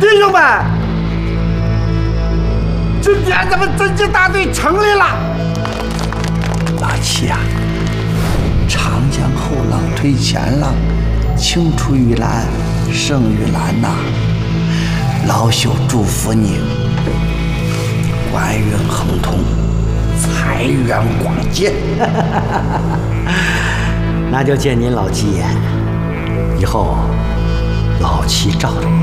弟兄们，今天咱们侦缉大队成立了。 老七啊，长江后浪推前浪，青出于蓝胜于蓝呐！老朽祝福你，官运亨通，财源广进。 那就见您老吉言，以后老七罩着你。